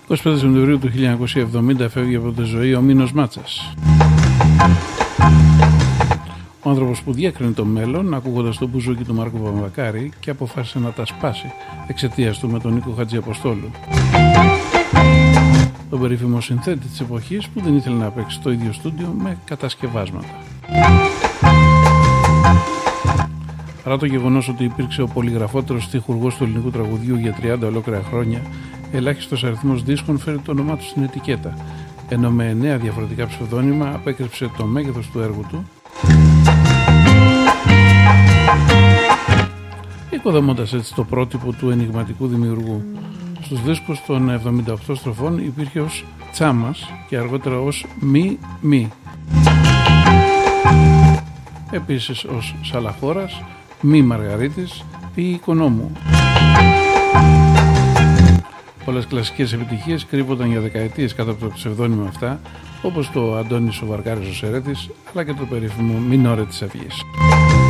25 Σεπτεμβρίου του 1970 φεύγει από τη ζωή ο Μίνος Μάτσας. Ο άνθρωπος που διέκρινε το μέλλον ακούγοντας το μπουζούκι του Μάρκου Παπαμακάρη και αποφάσισε να τα σπάσει εξαιτίας του με τον Νίκο Χατζιαποστόλου. Τον περίφημο συνθέτη της εποχής που δεν ήθελε να παίξει το ίδιο στούντιο με κατασκευάσματα. Παρά το γεγονός ότι υπήρξε ο πολυγραφότερος στιχουργός του ελληνικού τραγουδιού για 30 ολόκληρα χρόνια, ελάχιστος αριθμός δίσκων φέρει το όνομά του στην ετικέτα, ενώ με 9 διαφορετικά ψευδόνυμα απέκρυψε το μέγεθος του έργου του, οικοδομώντας έτσι το πρότυπο του ενιγματικού δημιουργού. Στους δίσκους των 78 στροφών υπήρχε ως Τσάμας και αργότερα ως Μη. Επίσης ως Σαλαχώρας, Μη Μαργαρίτης ή Οικονόμου. Πολλές κλασικές επιτυχίες κρύβονταν για δεκαετίες κάτω από το ψευδόνυμα αυτά, όπως το Αντώνης ο Βαρκάρης ο Σερέτης, αλλά και το περίφημο Μινόρε της Αυγής.